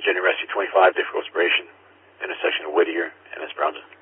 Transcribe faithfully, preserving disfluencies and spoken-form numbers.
Virginia Rescue twenty-five, Difficult Separation, intersection of Whittier and Esperanza.